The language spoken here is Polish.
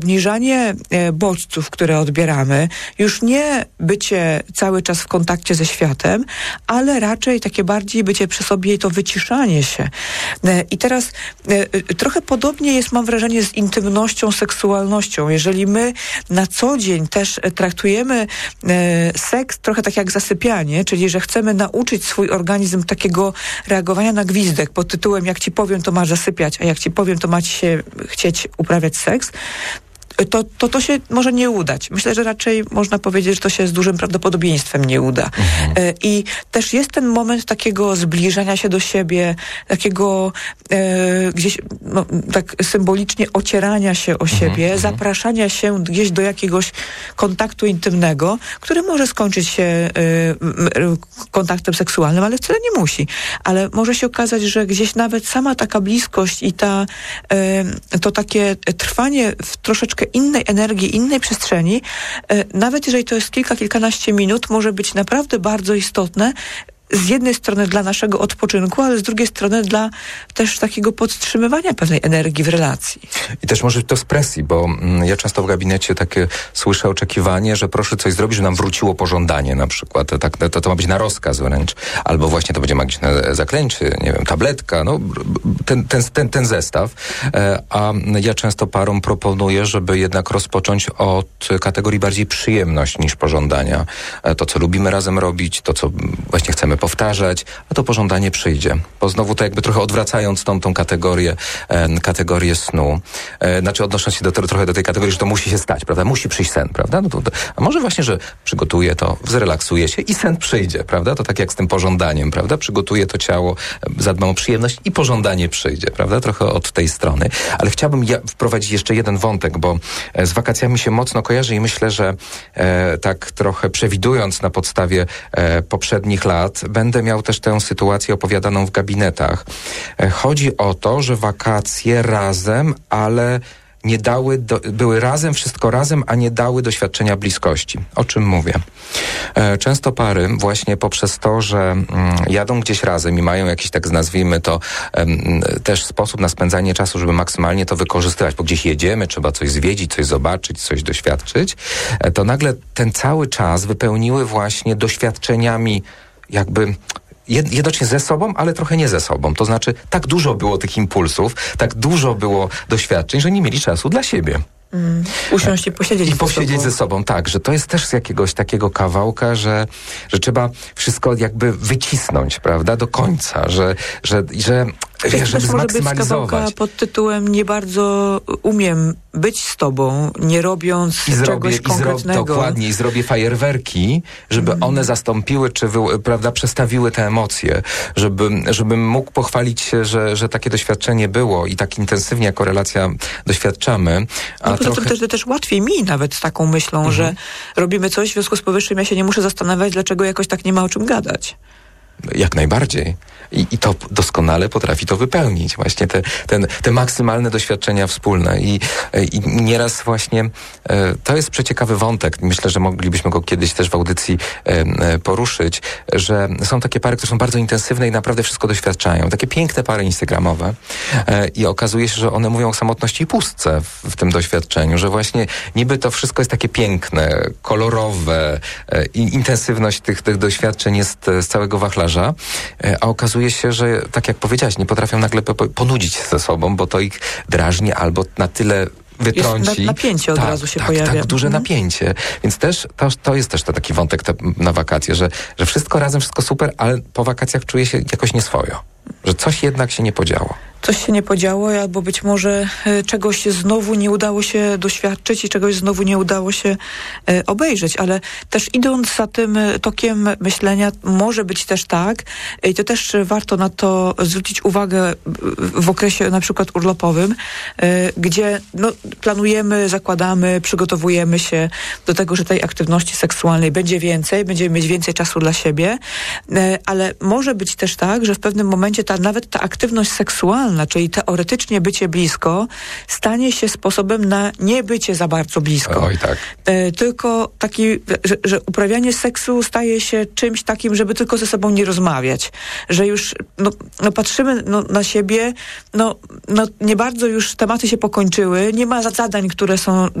Obniżanie bodźców, które odbieramy, już nie bycie cały czas w kontakcie ze światem, ale raczej takie bardziej bycie przy sobie i to wyciszanie się. I teraz trochę podobnie jest, mam wrażenie, z intymnością, seksualnością. Jeżeli my na co dzień też traktujemy seks trochę tak jak zasypianie, czyli że chcemy nauczyć swój organizm takiego reagowania na gwizdek pod tytułem jak ci powiem, to masz zasypiać, a jak ci powiem, to ma ci się chcieć uprawiać seks, to się może nie udać. Myślę, że raczej można powiedzieć, że to się z dużym prawdopodobieństwem nie uda. I też jest ten moment takiego zbliżania się do siebie, takiego gdzieś tak symbolicznie ocierania się o siebie, zapraszania się gdzieś do jakiegoś kontaktu intymnego, który może skończyć się kontaktem seksualnym, ale wcale nie musi. Ale może się okazać, że gdzieś nawet sama taka bliskość i to takie trwanie w troszeczkę innej energii, innej przestrzeni, nawet jeżeli to jest kilkanaście minut, może być naprawdę bardzo istotne, z jednej strony dla naszego odpoczynku, ale z drugiej strony dla też takiego podtrzymywania pewnej energii w relacji. I też może to z presji, bo ja często w gabinecie takie słyszę oczekiwanie, że proszę coś zrobić, żeby nam wróciło pożądanie na przykład. To ma być na rozkaz wręcz. Albo właśnie to będzie magiczne zaklęcie, nie wiem, tabletka, no ten zestaw. A ja często parom proponuję, żeby jednak rozpocząć od kategorii bardziej przyjemność niż pożądania. To, co lubimy razem robić, to, co właśnie chcemy powtarzać, a to pożądanie przyjdzie. Bo znowu to jakby trochę odwracając tą kategorię snu. Znaczy odnosząc się trochę do tej kategorii, że to musi się stać, prawda? Musi przyjść sen, prawda? No a może właśnie, że przygotuję to, zrelaksuję się i sen przyjdzie, prawda? To tak jak z tym pożądaniem, prawda? Przygotuję to ciało, zadbam o przyjemność i pożądanie przyjdzie, prawda? Trochę od tej strony. Ale chciałbym wprowadzić jeszcze jeden wątek, bo z wakacjami się mocno kojarzy i myślę, że tak trochę przewidując na podstawie poprzednich lat, będę miał też tę sytuację opowiadaną w gabinetach. Chodzi o to, że wakacje razem, ale nie dały, były razem, wszystko razem, a nie dały doświadczenia bliskości. O czym mówię? Często pary właśnie poprzez to, że jadą gdzieś razem i mają jakiś, tak nazwijmy to, też sposób na spędzanie czasu, żeby maksymalnie to wykorzystywać, bo gdzieś jedziemy, trzeba coś zwiedzić, coś zobaczyć, coś doświadczyć, to nagle ten cały czas wypełniły właśnie doświadczeniami jakby jednocześnie ze sobą, ale trochę nie ze sobą. To znaczy, tak dużo było tych impulsów, tak dużo było doświadczeń, że nie mieli czasu dla siebie. Usiąść i posiedzieć I posiedzieć ze sobą, tak, że to jest też z jakiegoś takiego kawałka, że trzeba wszystko jakby wycisnąć, prawda, do końca, żeby zmaksymalizować. Być kawałka pod tytułem nie bardzo umiem być z tobą, nie robiąc czegoś konkretnego. Dokładnie, i zrobię fajerwerki, żeby one zastąpiły, prawda, przestawiły te emocje, żebym mógł pochwalić się, że takie doświadczenie było i tak intensywnie jako relacja doświadczamy. A to też łatwiej mi nawet z taką myślą, że robimy coś, w związku z powyższym ja się nie muszę zastanawiać, dlaczego jakoś tak nie ma o czym gadać. Jak najbardziej. I to doskonale potrafi to wypełnić. Właśnie te maksymalne doświadczenia wspólne. I nieraz właśnie to jest przeciekawy wątek. Myślę, że moglibyśmy go kiedyś też w audycji poruszyć, że są takie pary, które są bardzo intensywne i naprawdę wszystko doświadczają. Takie piękne pary instagramowe. I okazuje się, że one mówią o samotności i pustce w tym doświadczeniu, że właśnie niby to wszystko jest takie piękne, kolorowe i intensywność tych doświadczeń jest z całego wachlarza, a okazuje się, że tak jak powiedziałaś, nie potrafią nagle ponudzić się ze sobą, bo to ich drażni albo na tyle wytrąci. Jest napięcie od razu się pojawia. Tak, duże napięcie. Więc też to jest też taki wątek na wakacje, że wszystko razem, wszystko super, ale po wakacjach czuję się jakoś nieswojo. Że coś jednak się nie podziało. Coś się nie podziało, albo być może czegoś znowu nie udało się doświadczyć i czegoś znowu nie udało się obejrzeć, ale też idąc za tym tokiem myślenia, może być też tak, i to też warto na to zwrócić uwagę w okresie na przykład urlopowym, gdzie planujemy, zakładamy, przygotowujemy się do tego, że tej aktywności seksualnej będzie więcej, będziemy mieć więcej czasu dla siebie, ale może być też tak, że w pewnym momencie nawet ta aktywność seksualna naturalna, czyli teoretycznie bycie blisko stanie się sposobem na niebycie za bardzo blisko. Oj, tak. Tylko taki, że uprawianie seksu staje się czymś takim, żeby tylko ze sobą nie rozmawiać. Że już patrzymy na siebie, nie bardzo już tematy się pokończyły, nie ma zadań, które są